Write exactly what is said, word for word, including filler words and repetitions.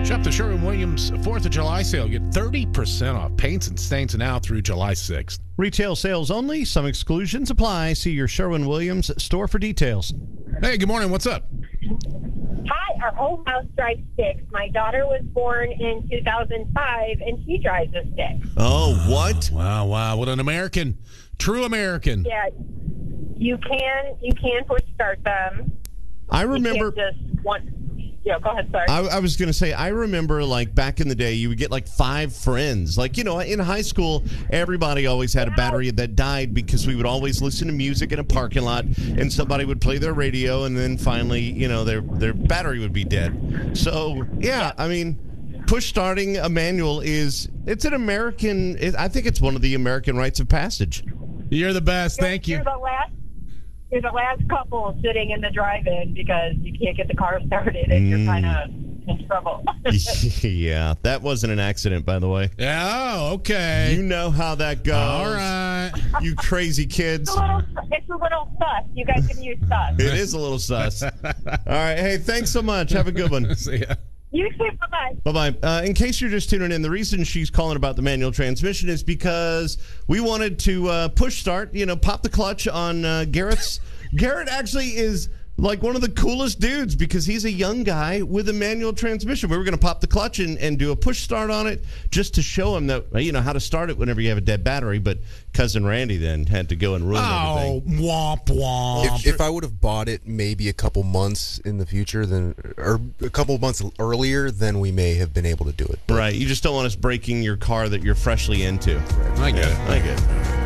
Shop the Sherwin-Williams fourth of July sale. Get thirty percent off paints and stains now through July sixth. Retail sales only. Some exclusions apply. See your Sherwin-Williams store for details. Hey, good morning. What's up? Hi, our whole house drives sticks. My daughter was born in two thousand five, and she drives a stick. Oh, what? Wow, wow. What an American. True American. Yeah, you can you can push start them. I remember... You can't just one... Yeah, go ahead, sorry. I, I was going to say, I remember, like, back in the day, you would get, like, five friends. Like, you know, in high school, everybody always had a battery that died because we would always listen to music in a parking lot, and somebody would play their radio, and then finally, you know, their, their battery would be dead. So, yeah, I mean, push starting a manual is, it's an American, it, I think it's one of the American rites of passage. You're the best. You're, Thank you. You're the last You're the last couple sitting in the drive-in because you can't get the car started and you're kind of in trouble. Yeah, that wasn't an accident, by the way. Yeah, oh, okay. You know how that goes. All right. You crazy kids. It's a little, it's a little sus. You guys can use sus. It is a little sus. All right. Hey, thanks so much. Have a good one. See ya. You too. Bye-bye. Bye-bye. Uh, in case you're just tuning in, the reason she's calling about the manual transmission is because we wanted to uh, push start, you know, pop the clutch on uh, Garrett's. Garrett actually is like one of the coolest dudes because he's a young guy with a manual transmission. We were going to pop the clutch and, and do a push start on it just to show him that, you know, how to start it whenever you have a dead battery. But cousin Randy then had to go and ruin Oh, everything. womp womp. If, if I would have bought it maybe a couple months in the future, then or a couple months earlier, then we may have been able to do it. But Right. You just don't want us breaking your car that you're freshly into. I get it. I get it.